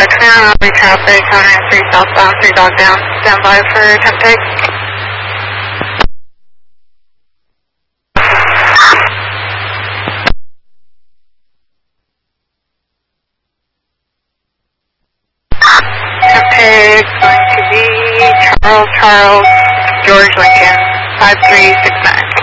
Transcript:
clear on Aubrey traffic, 103 southbound, 3 dog down. Stand by for temp take. Temp take going to be Charles, George Lincoln, 5369.